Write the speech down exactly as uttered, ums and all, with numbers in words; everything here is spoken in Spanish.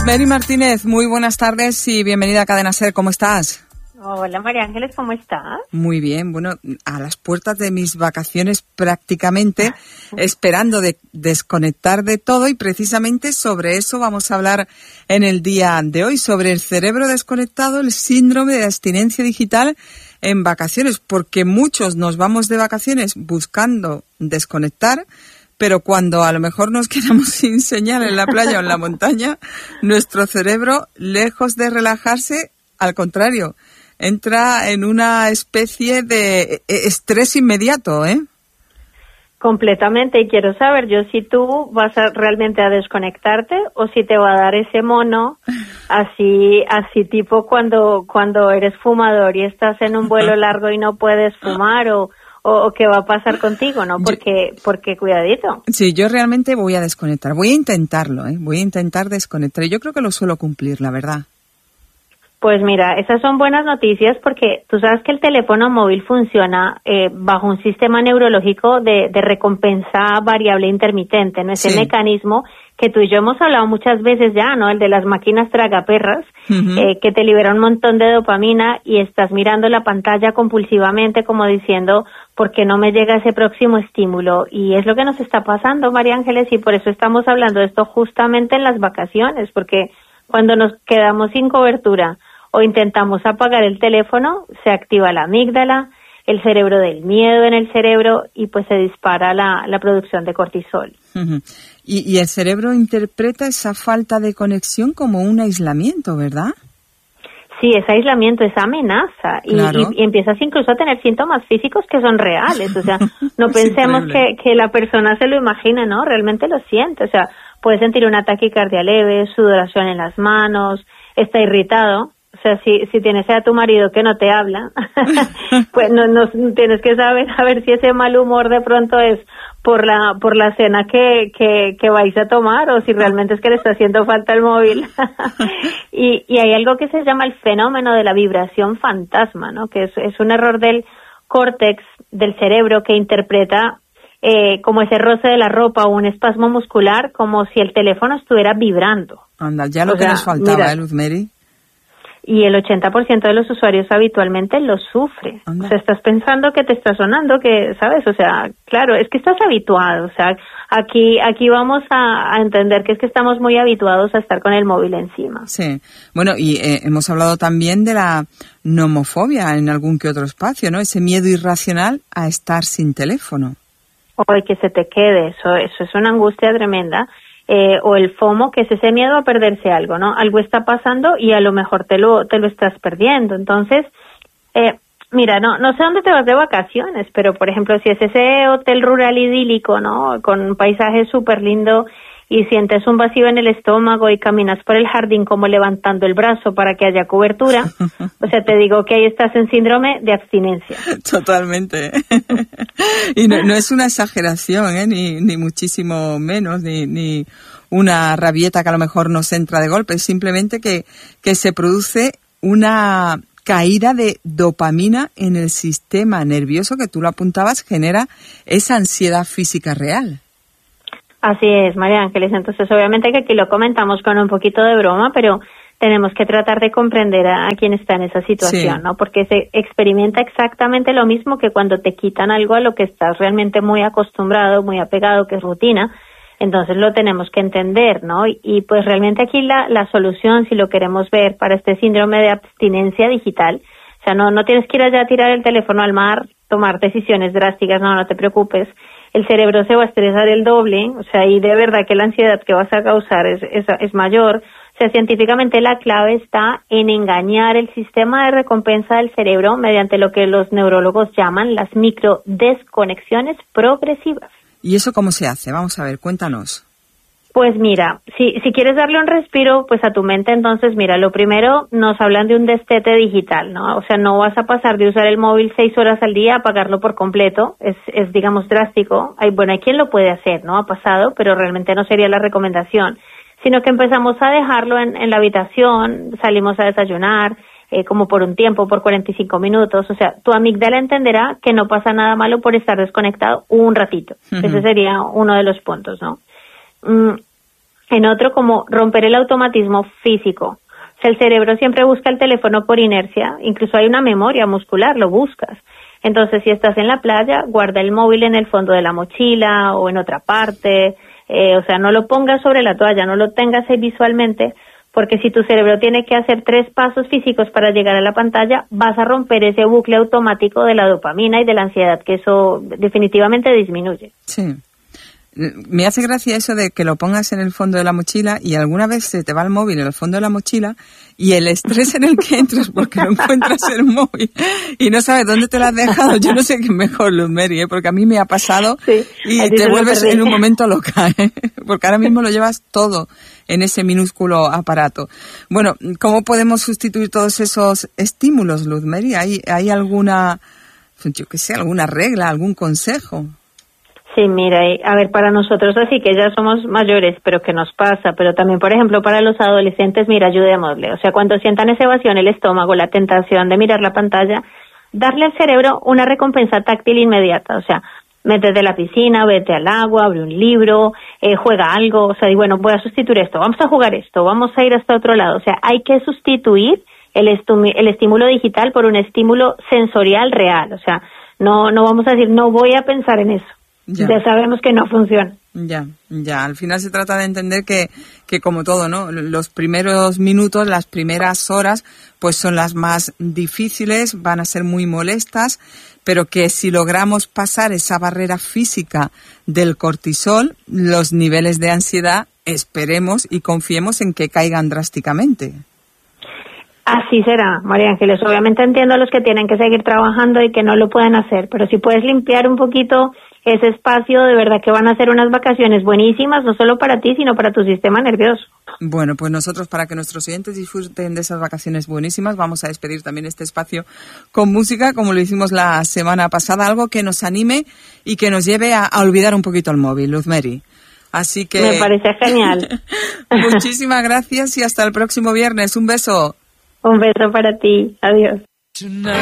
Mary Martínez, muy buenas tardes y bienvenida a Cadena Ser. ¿Cómo estás? Hola María Ángeles, ¿cómo estás? Muy bien, bueno, a las puertas de mis vacaciones prácticamente, esperando de desconectar de todo, y precisamente sobre eso vamos a hablar en el día de hoy, sobre el cerebro desconectado, el síndrome de abstinencia digital en vacaciones, porque muchos nos vamos de vacaciones buscando desconectar, pero cuando a lo mejor nos quedamos sin señal en la playa o en la montaña, nuestro cerebro, lejos de relajarse, al contrario, entra en una especie de estrés inmediato, ¿eh? Completamente, y quiero saber yo si tú vas a realmente a desconectarte o si te va a dar ese mono así así tipo cuando cuando eres fumador y estás en un vuelo largo y no puedes fumar, o o, o qué va a pasar contigo, ¿no? Porque porque cuidadito. Sí, yo realmente voy a desconectar, voy a intentarlo, ¿eh? Voy a intentar desconectar, y yo creo que lo suelo cumplir, la verdad. Pues mira, esas son buenas noticias, porque tú sabes que el teléfono móvil funciona eh, bajo un sistema neurológico de, de recompensa variable intermitente, ¿no? Ese Sí. mecanismo que tú y yo hemos hablado muchas veces ya, ¿no? El de las máquinas tragaperras, Uh-huh. eh, que te libera un montón de dopamina y estás mirando la pantalla compulsivamente como diciendo, ¿por qué no me llega ese próximo estímulo? Y es lo que nos está pasando, María Ángeles, y por eso estamos hablando de esto justamente en las vacaciones, porque cuando nos quedamos sin cobertura o intentamos apagar el teléfono, se activa la amígdala, el cerebro del miedo en el cerebro, y pues se dispara la, la producción de cortisol. Uh-huh. Y, y el cerebro interpreta esa falta de conexión como un aislamiento, ¿verdad? Sí, es aislamiento, es amenaza, y, Claro. y, y empiezas incluso a tener síntomas físicos que son reales, o sea, no Es pensemos increíble. que, que la persona se lo imagina, ¿no? Realmente lo siente, o sea, puedes sentir una taquicardia leve, sudoración en las manos, está irritado. O sea, si si tienes a tu marido que no te habla, pues no, no tienes que saber a ver si ese mal humor de pronto es por la por la cena que que, que vais a tomar, o si realmente es que le está haciendo falta el móvil. y, y hay algo que se llama el fenómeno de la vibración fantasma, ¿no? Que es, es un error del córtex del cerebro que interpreta eh, como ese roce de la ropa o un espasmo muscular, como si el teléfono estuviera vibrando. Anda, ya lo O que sea, nos faltaba, mira, ¿eh, Luz Mary? Y el ochenta por ciento de los usuarios habitualmente lo sufre. Anda. O sea, estás pensando que te está sonando, que, ¿sabes? O sea, claro, es que estás habituado. O sea, aquí aquí vamos a, a entender que es que estamos muy habituados a estar con el móvil encima. Sí. Bueno, y eh, hemos hablado también de la nomofobia en algún que otro espacio, ¿no? Ese miedo irracional a estar sin teléfono. O que se te quede, eso, eso es una angustia tremenda. Eh, o el FOMO, que es ese miedo a perderse algo, ¿no? Algo está pasando y a lo mejor te lo te lo estás perdiendo. Entonces, eh, mira, no no sé dónde te vas de vacaciones, pero por ejemplo, si es ese hotel rural idílico, ¿no? Con un paisaje súper lindo, y sientes un vacío en el estómago y caminas por el jardín como levantando el brazo para que haya cobertura, o sea, te digo que ahí estás en síndrome de abstinencia. Totalmente. Y no, no es una exageración, ¿eh? Ni, ni muchísimo menos, ni, ni una rabieta que a lo mejor nos entra de golpe. Es simplemente que, que se produce una caída de dopamina en el sistema nervioso que tú lo apuntabas, genera esa ansiedad física real. Así es, María Ángeles. Entonces, obviamente que aquí lo comentamos con un poquito de broma, pero tenemos que tratar de comprender a, a quien está en esa situación, Sí. ¿no? Porque se experimenta exactamente lo mismo que cuando te quitan algo a lo que estás realmente muy acostumbrado, muy apegado, que es rutina. Entonces lo tenemos que entender, ¿no? Y, y pues realmente aquí la, la solución, si lo queremos ver, para este síndrome de abstinencia digital, o sea, no, no tienes que ir allá a tirar el teléfono al mar, tomar decisiones drásticas, no, no te preocupes. El cerebro se va a estresar el doble, o sea, y de verdad que la ansiedad que vas a causar es, es, es mayor. O sea, científicamente la clave está en engañar el sistema de recompensa del cerebro mediante lo que los neurólogos llaman las microdesconexiones progresivas. ¿Y eso cómo se hace? Vamos a ver, cuéntanos. Pues mira, si si quieres darle un respiro pues a tu mente, entonces mira, lo primero nos hablan de un destete digital, ¿no? O sea, no vas a pasar de usar el móvil seis horas al día a apagarlo por completo, es es digamos drástico. Hay, bueno, hay quien lo puede hacer, ¿no? Ha pasado, pero realmente no sería la recomendación, sino que empezamos a dejarlo en, en la habitación, salimos a desayunar, eh, como por un tiempo, por cuarenta y cinco minutos, o sea, tu amígdala entenderá que no pasa nada malo por estar desconectado un ratito. Uh-huh. Ese sería uno de los puntos, ¿no? Mm, En otro, como romper el automatismo físico. O sea, el cerebro siempre busca el teléfono por inercia, incluso hay una memoria muscular, lo buscas. Entonces, si estás en la playa, guarda el móvil en el fondo de la mochila o en otra parte, eh, o sea, no lo pongas sobre la toalla, no lo tengas ahí visualmente, porque si tu cerebro tiene que hacer tres pasos físicos para llegar a la pantalla, vas a romper ese bucle automático de la dopamina y de la ansiedad, que eso definitivamente disminuye. Sí. Me hace gracia eso de que lo pongas en el fondo de la mochila y alguna vez se te va el móvil en el fondo de la mochila y el estrés en el que entras porque no encuentras el móvil y no sabes dónde te lo has dejado. Yo no sé qué es mejor, Luz Mary, ¿eh? Porque a mí me ha pasado sí, y te vuelves en un momento loca, ¿eh? Porque ahora mismo lo llevas todo en ese minúsculo aparato. Bueno, ¿cómo podemos sustituir todos esos estímulos, Luz Mary? ¿Hay, hay alguna, yo qué sé, alguna regla, algún consejo? Sí, mira, a ver, para nosotros así que ya somos mayores, pero que nos pasa, pero también, por ejemplo, para los adolescentes, mira, ayudémosle. O sea, cuando sientan esa evasión, el estómago, la tentación de mirar la pantalla, darle al cerebro una recompensa táctil inmediata. O sea, métete a la piscina, vete al agua, abre un libro, eh, juega algo, o sea, y bueno, voy a sustituir esto, vamos a jugar esto, vamos a ir hasta otro lado. O sea, hay que sustituir el, estu- el estímulo digital por un estímulo sensorial real. O sea, no, no vamos a decir, no voy a pensar en eso. Ya. ya sabemos que no funciona. Ya, ya. Al final se trata de entender que, que como todo, ¿no? Los primeros minutos, las primeras horas, pues son las más difíciles, van a ser muy molestas, pero que si logramos pasar esa barrera física del cortisol, los niveles de ansiedad, esperemos y confiemos en que caigan drásticamente. Así será, María Ángeles. Obviamente entiendo a los que tienen que seguir trabajando y que no lo pueden hacer, pero si puedes limpiar un poquito ese espacio, de verdad que van a ser unas vacaciones buenísimas, no solo para ti, sino para tu sistema nervioso. Bueno, pues nosotros, para que nuestros oyentes disfruten de esas vacaciones buenísimas, vamos a despedir también este espacio con música, como lo hicimos la semana pasada, algo que nos anime y que nos lleve a, a olvidar un poquito el móvil, Luz Mary. Así que... Me parece genial. Muchísimas gracias y hasta el próximo viernes. Un beso. Un beso para ti. Adiós.